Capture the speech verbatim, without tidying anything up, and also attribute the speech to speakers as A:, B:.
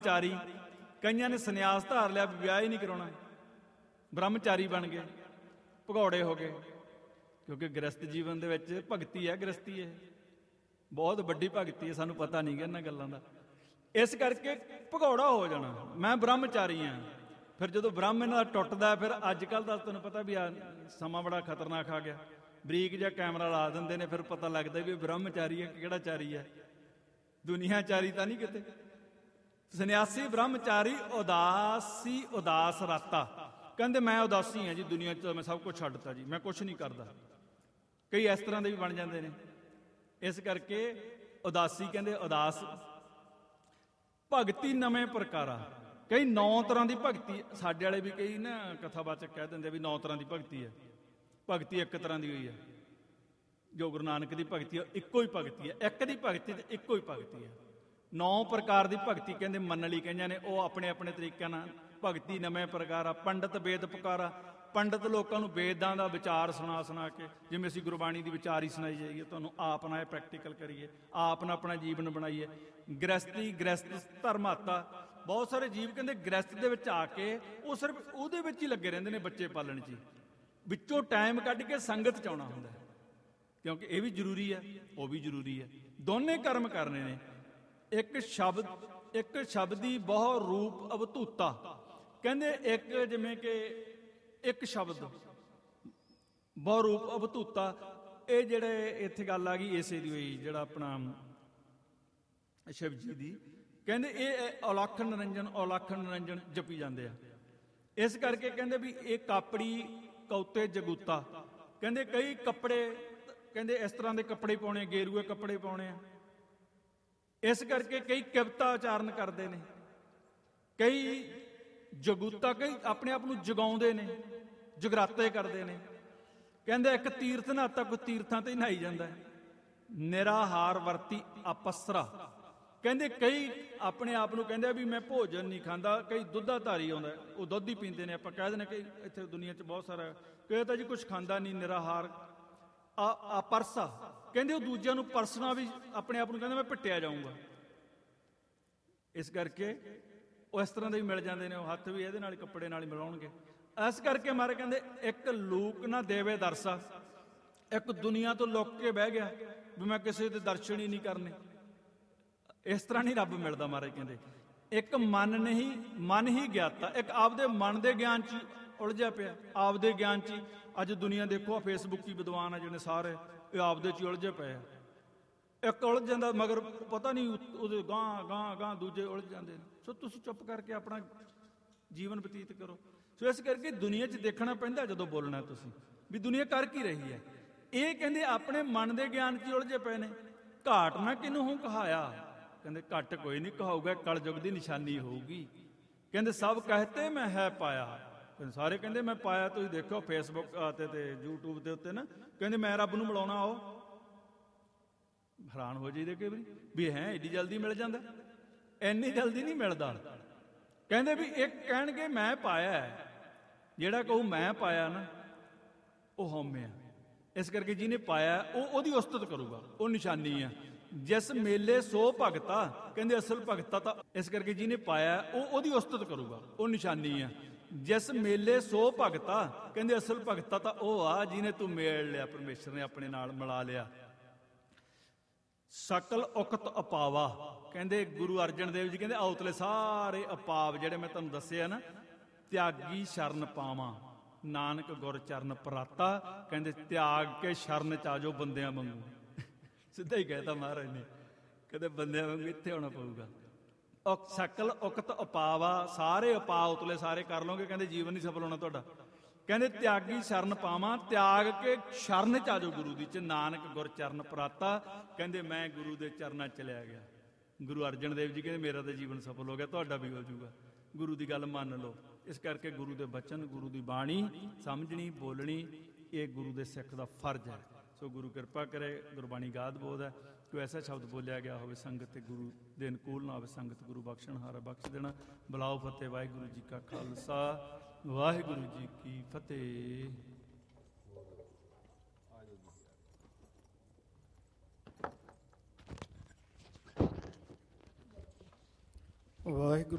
A: ਚਾਰੀ ਕਈਆਂ ਨੇ ਸੰਨਿਆਸ ਧਾਰ ਲਿਆ, ਵਿਆਹ ਹੀ ਨਹੀਂ ਕਰਾਉਣਾ, ਬ੍ਰਹਮਚਾਰੀ ਬਣ ਗਏ, ਭਗੌੜੇ ਹੋ ਗਏ। ਕਿਉਂਕਿ ਗ੍ਰਸਤ ਜੀਵਨ ਦੇ ਵਿੱਚ ਭਗਤੀ ਹੈ, ਗ੍ਰਸਤੀ ਹੈ, ਬਹੁਤ ਵੱਡੀ ਭਗਤੀ ਹੈ, ਸਾਨੂੰ ਪਤਾ ਨਹੀਂ ਗਾ ਇਹਨਾਂ ਗੱਲਾਂ ਦਾ। ਇਸ ਕਰਕੇ ਭਗੌੜਾ ਹੋ ਜਾਣਾ, ਮੈਂ ਬ੍ਰਹਮਚਾਰੀ ਹਾਂ। ਫਿਰ ਜਦੋਂ ਬ੍ਰਹਮ ਇਹਨਾਂ ਦਾ ਟੁੱਟਦਾ, ਫਿਰ ਅੱਜ ਕੱਲ੍ਹ ਦਾ ਤੁਹਾਨੂੰ ਪਤਾ ਵੀ ਆ ਸਮਾਂ ਬੜਾ ਖਤਰਨਾਕ ਆ ਗਿਆ, ਬਰੀਕ ਜਿਹਾ ਕੈਮਰਾ ਲਾ ਦਿੰਦੇ ਨੇ, ਫਿਰ ਪਤਾ ਲੱਗਦਾ ਵੀ ਬ੍ਰਹਮਚਾਰੀ ਹੈ ਕਿਹੜਾ ਚਾਰੀ ਹੈ, ਦੁਨੀਆਚਾਰੀ ਤਾਂ ਨਹੀਂ ਕਿਤੇ। ਸੰਨਿਆਸੀ ਬ੍ਰਹਮਚਾਰੀ ਉਦਾਸੀ ਉਦਾਸ ਰਾਤਾ, ਕਹਿੰਦੇ ਮੈਂ ਉਦਾਸੀ ਹਾਂ ਜੀ, ਦੁਨੀਆ 'ਚ ਮੈਂ ਸਭ ਕੁਛ ਛੱਡਤਾ ਜੀ, ਮੈਂ ਕੁਛ ਨਹੀਂ ਕਰਦਾ। ਕਈ ਇਸ ਤਰ੍ਹਾਂ ਦੇ ਵੀ ਬਣ ਜਾਂਦੇ ਨੇ। ਇਸ ਕਰਕੇ ਉਦਾਸੀ ਕਹਿੰਦੇ ਉਦਾਸ। ਭਗਤੀ ਨਵੇਂ ਪ੍ਰਕਾਰਾ, ਕਈ ਨੌ ਤਰ੍ਹਾਂ ਦੀ ਭਗਤੀ, ਸਾਡੇ ਵਾਲੇ ਵੀ ਕਈ ਨਾ ਕਥਾਵਾਚਕ ਕਹਿ ਦਿੰਦੇ ਵੀ ਨੌ ਤਰ੍ਹਾਂ ਦੀ ਭਗਤੀ ਹੈ। ਭਗਤੀ ਇੱਕ ਤਰ੍ਹਾਂ ਦੀ ਹੋਈ ਹੈ, ਜੋ ਗੁਰੂ ਨਾਨਕ ਦੀ ਭਗਤੀ ਹੈ ਇੱਕੋ ਹੀ ਭਗਤੀ ਹੈ, ਇੱਕ ਦੀ ਭਗਤੀ ਤੇ ਇੱਕੋ ਹੀ ਭਗਤੀ ਹੈ। ਨੌ ਪ੍ਰਕਾਰ ਦੀ ਭਗਤੀ ਕਹਿੰਦੇ ਮੰਨ ਲਈ ਕਈਆਂ ਨੇ, ਉਹ ਆਪਣੇ ਆਪਣੇ ਤਰੀਕਿਆਂ ਨਾਲ। ਭਗਤੀ ਨਵੇਂ ਪ੍ਰਕਾਰਾ, ਪੰਡਤ ਵੇਦ ਪੁਕਾਰਾ, ਪੰਡਤ ਲੋਕਾਂ ਨੂੰ ਵੇਦਾਂ ਦਾ ਵਿਚਾਰ ਸੁਣਾ ਸੁਣਾ ਕੇ, ਜਿਵੇਂ ਅਸੀਂ ਗੁਰਬਾਣੀ ਦੀ ਵਿਚਾਰ ਹੀ ਸੁਣਾਈ ਜਾਈਏ, ਤੁਹਾਨੂੰ ਆਪ ਨਾਲ ਪ੍ਰੈਕਟੀਕਲ ਕਰੀਏ, ਆਪ ਨਾਲ ਆਪਣਾ ਜੀਵਨ ਬਣਾਈਏ। ਗ੍ਰਸਤੀ, ਗ੍ਰਸਤ ਧਰਮਾਤਾ, ਬਹੁਤ ਸਾਰੇ ਜੀਵ ਕਹਿੰਦੇ ਗ੍ਰਸਤ ਦੇ ਵਿੱਚ ਆ ਕੇ ਉਹ ਸਿਰਫ ਉਹਦੇ ਵਿੱਚ ਹੀ ਲੱਗੇ ਰਹਿੰਦੇ ਨੇ, ਬੱਚੇ ਪਾਲਣ 'ਚ ਹੀ, ਵਿੱਚੋਂ ਟਾਈਮ ਕੱਢ ਕੇ ਸੰਗਤ 'ਚ ਆਉਣਾ ਹੁੰਦਾ, ਕਿਉਂਕਿ ਇਹ ਵੀ ਜ਼ਰੂਰੀ ਹੈ, ਉਹ ਵੀ ਜ਼ਰੂਰੀ ਹੈ, ਦੋਨੇ ਕਰਮ ਕਰਨੇ ਨੇ। ਇੱਕ ਸ਼ਬਦ, ਇੱਕ ਸ਼ਬਦੀ ਬਹੁ ਰੂਪ ਅਵਧੂਤਾ, ਕਹਿੰਦੇ ਇੱਕ ਜਿਵੇਂ ਕਿ ਇੱਕ ਸ਼ਬਦ ਬਹੁ ਰੂਪ ਅਵਧੂਤਾ, ਇਹ ਜਿਹੜੇ ਇੱਥੇ ਗੱਲ ਆ ਗਈ ਇਸੇ ਦੀ ਹੋਈ, ਜਿਹੜਾ ਆਪਣਾ ਸ਼ਿਵ ਜੀ ਦੀ, ਕਹਿੰਦੇ ਇਹ ਔਲਖ ਨਿਰੰਜਨ ਔਲਖ ਨਿਰੰਜਨ ਜਪੀ ਜਾਂਦੇ ਆ। ਇਸ ਕਰਕੇ ਕਹਿੰਦੇ ਵੀ ਇਹ ਕਾਪੜੀ ਕੌਤੇ ਜਗੂਤਾ, ਕਹਿੰਦੇ ਕਈ ਕੱਪੜੇ, ਕਹਿੰਦੇ ਇਸ ਤਰ੍ਹਾਂ ਦੇ ਕੱਪੜੇ ਪਾਉਣੇ, ਗੇਰੂਏ ਕੱਪੜੇ ਪਾਉਣੇ ਆ। ਇਸ ਕਰਕੇ ਕਈ ਕਵਿਤਾ ਉਚਾਰਨ ਕਰਦੇ ਨੇ, ਕਈ ਜਗੂਤਾ, ਕਈ ਆਪਣੇ ਆਪ ਨੂੰ ਜਗਾਉਂਦੇ ਨੇ, ਜਗਰਾਤੇ ਕਰਦੇ ਨੇ। ਕਹਿੰਦੇ ਇੱਕ ਤੀਰਥ ਨਹਾਤਾ, ਕੋਈ ਤੀਰਥਾਂ ਤੇ ਹੀ ਨਹਾਈ ਜਾਂਦਾ, ਨਿਰਾਹਾਰ ਵਰਤੀ ਆਪਸਰਾ, ਕਹਿੰਦੇ ਕਈ ਆਪਣੇ ਆਪ ਨੂੰ ਕਹਿੰਦੇ ਵੀ ਮੈਂ ਭੋਜਨ ਨਹੀਂ ਖਾਂਦਾ। ਕਈ ਦੁੱਧਾਧਾਰੀ ਆਉਂਦਾ, ਉਹ ਦੁੱਧ ਹੀ ਪੀਂਦੇ ਨੇ। ਆਪਾਂ ਕਹਿ ਦਿੰਦੇ ਕਿ ਇੱਥੇ ਦੁਨੀਆ 'ਚ ਬਹੁਤ ਸਾਰਾ ਕਹੇ ਤਾਂ ਜੀ ਕੁਛ ਖਾਂਦਾ ਨਹੀਂ, ਨਿਰਾਹਾਰ। ਆ ਆ ਪਰਸਾ, ਕਹਿੰਦੇ ਉਹ ਦੂਜਿਆਂ ਨੂੰ ਪਰਸਣਾ ਵੀ, ਆਪਣੇ ਆਪ ਨੂੰ ਕਹਿੰਦੇ ਮੈਂ ਪਿੱਟਿਆ ਜਾਊਂਗਾ। ਇਸ ਕਰਕੇ ਉਹ ਇਸ ਤਰ੍ਹਾਂ ਦੇ ਵੀ ਮਿਲ ਜਾਂਦੇ ਨੇ, ਉਹ ਹੱਥ ਵੀ ਇਹਦੇ ਨਾਲ ਕੱਪੜੇ ਨਾਲ ਹੀ ਮਿਲਾਉਣਗੇ। ਇਸ ਕਰਕੇ ਮਾਰੇ ਕਹਿੰਦੇ ਇੱਕ ਲੂਕ ਨਾ ਦੇਵੇ ਦਰਸਾ, ਇੱਕ ਦੁਨੀਆ ਤੋਂ ਲੁੱਕ ਕੇ ਬਹਿ ਗਿਆ ਵੀ ਮੈਂ ਕਿਸੇ ਦੇ ਦਰਸ਼ਨ ਹੀ ਨਹੀਂ ਕਰਨੇ। ਇਸ ਤਰ੍ਹਾਂ ਨਹੀਂ ਰੱਬ ਮਿਲਦਾ ਮਹਾਰਾਜ ਕਹਿੰਦੇ। ਇੱਕ ਮਨ ਨਹੀਂ, ਮਨ ਹੀ ਗਿਆਤਾ, ਇੱਕ ਆਪਦੇ ਮਨ ਦੇ ਗਿਆਨ 'ਚ ਉਲਝਿਆ ਪਿਆ, ਆਪਦੇ ਗਿਆਨ 'ਚ ਹੀ। ਅੱਜ ਦੁਨੀਆ ਦੇਖੋ, ਫੇਸਬੁੱਕ ਹੀ ਵਿਦਵਾਨ ਆ ਜਿਹੜੇ ਸਾਰੇ, ਇਹ ਆਪਦੇ 'ਚ ਹੀ ਉਲਝੇ ਪਏ ਆ। ਇੱਕ ਉਲਝ ਜਾਂਦਾ ਮਗਰ ਪਤਾ ਨਹੀਂ ਉਹਦੇ ਗਾਂਹ ਗਾਂਹ ਗਾਂਹ ਦੂਜੇ ਉਲਝ ਜਾਂਦੇ ਨੇ। ਸੋ ਤੁਸੀਂ ਚੁੱਪ ਕਰਕੇ ਆਪਣਾ ਜੀਵਨ ਬਤੀਤ ਕਰੋ। ਸੋ ਇਸ ਕਰਕੇ ਦੁਨੀਆ 'ਚ ਦੇਖਣਾ ਪੈਂਦਾ ਜਦੋਂ ਬੋਲਣਾ ਤੁਸੀਂ ਵੀ ਦੁਨੀਆ ਕਰ ਕੀ ਰਹੀ ਹੈ। ਇਹ ਕਹਿੰਦੇ ਆਪਣੇ ਮਨ ਦੇ ਗਿਆਨ 'ਚ ਹੀ ਉਲਝੇ ਪਏ ਨੇ। ਘਾਟ ਨਾ ਕਿਹਨੂੰ ਹੂੰ ਕਹਾਇਆ, ਕਹਿੰਦੇ ਘੱਟ ਕੋਈ ਨਹੀਂ ਕਹਾਊਗਾ, ਕਲਯੁਗ ਦੀ ਨਿਸ਼ਾਨੀ ਹੋਊਗੀ। ਕਹਿੰਦੇ ਸਭ ਕਹਤੇ ਮੈਂ ਹੈ ਪਾਇਆ, ਸਾਰੇ ਕਹਿੰਦੇ ਮੈਂ ਪਾਇਆ। ਤੁਸੀਂ ਦੇਖੋ ਫੇਸਬੁੱਕ ਤੇ ਤੇ ਯੂਟਿਊਬ ਦੇ ਉੱਤੇ ਨਾ, ਕਹਿੰਦੇ ਮੈਂ ਰੱਬ ਨੂੰ ਮਿਲਾਉਣਾ, ਆਓ। ਹੈਰਾਨ ਹੋ ਜਾਈਦੇ ਕਈ ਵਾਰੀ ਵੀ ਹੈ ਏਡੀ ਜਲਦੀ ਮਿਲ ਜਾਂਦਾ, ਇੰਨੀ ਜਲਦੀ ਨਹੀਂ ਮਿਲਦਾ। ਕਹਿੰਦੇ ਵੀ ਇੱਕ ਕਹਿਣਗੇ ਮੈਂ ਪਾਇਆ, ਜਿਹੜਾ ਕਹੂ ਮੈਂ ਪਾਇਆ ਨਾ ਉਹ ਹਉਮੈ ਆ। ਇਸ ਕਰਕੇ ਜਿਹਨੇ ਪਾਇਆ ਉਹ ਉਹਦੀ ਉਸਤਤ ਕਰੂਗਾ, ਉਹ ਨਿਸ਼ਾਨੀ ਆ। ਜਿਸ ਮੇਲੇ ਸੋ ਭਗਤਾ, ਕਹਿੰਦੇ ਅਸਲ ਭਗਤਾ ਤਾਂ ਇਸ ਕਰਕੇ ਜਿਹਨੇ ਪਾਇਆ ਉਹ ਉਹਦੀ ਉਸਤਤ ਕਰੂਗਾ, ਉਹ ਨਿਸ਼ਾਨੀ ਆ। ਜਿਸ ਮੇਲੇ ਸੋ ਭਗਤਾ, ਕਹਿੰਦੇ ਅਸਲ ਭਗਤਾ ਤਾਂ ਉਹ ਆ ਜਿਹਨੇ ਤੂੰ ਮੇਲ ਲਿਆ, ਪਰਮੇਸ਼ਰ ਨੇ ਆਪਣੇ ਨਾਲ ਮਿਲਾ ਲਿਆ। ਸਕਲ ਉਕਤ ਅਪਾਵਾ, ਕਹਿੰਦੇ ਗੁਰੂ ਅਰਜਨ ਦੇਵ ਜੀ ਕਹਿੰਦੇ ਆਉਤਲੇ ਸਾਰੇ ਅਪਾਵ ਜਿਹੜੇ ਮੈਂ ਤੁਹਾਨੂੰ ਦੱਸਿਆ ਨਾ, ਤਿਆਗੀ ਸ਼ਰਨ ਪਾਵਾਂ, ਨਾਨਕ ਗੁਰ ਚਰਨ ਪਰਾਤਾ, ਕਹਿੰਦੇ ਤਿਆਗ ਕੇ ਸ਼ਰਨ 'ਚ ਆ ਜਾਓ ਬੰਦਿਆਂ ਵਾਂਗੂ। ਸਿੱਧਾ ਹੀ ਕਹਿਤਾ ਮਹਾਰਾਜ ਨੇ, ਕਹਿੰਦੇ ਬੰਦਿਆਂ ਵਾਂਗੂ ਇੱਥੇ ਆਉਣਾ ਪਊਗਾ। ਸਕਲ ਉਕਤ ਅਪਾਵਾ, ਸਾਰੇ ਉਪਾਅ ਉਤਲੇ ਸਾਰੇ ਕਰ ਲਓਗੇ, ਕਹਿੰਦੇ ਜੀਵਨ ਨਹੀਂ ਸਫਲ ਹੋਣਾ ਤੁਹਾਡਾ। ਕਹਿੰਦੇ ਤਿਆਗੀ ਸ਼ਰਨ ਪਾਵਾਂ, ਤਿਆਗ ਕੇ ਸ਼ਰਨ 'ਚ ਆ ਜਾਓ ਗੁਰੂ ਦੀ, 'ਚ ਨਾਨਕ ਗੁਰ ਚਰਨ ਪਰਾਤਾ, ਕਹਿੰਦੇ ਮੈਂ ਗੁਰੂ ਦੇ ਚਰਨਾਂ 'ਚ ਚਲਿਆ ਗਿਆ। ਗੁਰੂ ਅਰਜਨ ਦੇਵ ਜੀ ਕਹਿੰਦੇ ਮੇਰਾ ਤਾਂ ਜੀਵਨ ਸਫਲ ਹੋ ਗਿਆ, ਤੁਹਾਡਾ ਵੀ ਹੋ ਜਾਊਗਾ। ਗੁਰੂ ਦੀ ਗੱਲ ਮੰਨ ਲਓ। ਇਸ ਕਰਕੇ ਗੁਰੂ ਦੇ ਬਚਨ, ਗੁਰੂ ਦੀ ਬਾਣੀ ਸਮਝਣੀ, ਬੋਲਣੀ, ਇਹ ਗੁਰੂ ਦੇ ਸਿੱਖ ਦਾ ਫਰਜ਼ ਹੈ। ਸੋ ਗੁਰੂ ਕਿਰਪਾ ਕਰੇ, ਗੁਰਬਾਣੀ ਗਾਦ ਬੋਧ ਹੈ, ਕੋਈ ਐਸਾ ਸ਼ਬਦ ਬੋਲਿਆ ਗਿਆ ਹੋਵੇ ਸੰਗਤ ਤੇ ਗੁਰੂ ਦੇ ਅਨੁਕੂਲ ਨਾ ਹੋਵੇ, ਸੰਗਤ ਗੁਰੂ ਬਖਸ਼ਣ ਹਾਰਾ ਬਖਸ਼ ਦੇਣਾ। ਬੁਲਾਓ ਫਤਿਹ। ਵਾਹਿਗੁਰੂ ਜੀ ਕਾ ਖਾਲਸਾ, ਵਾਹਿਗੁਰੂ ਜੀ ਕੀ ਫਤਿਹ।
B: ਵਾਹਿਗੁਰੂ।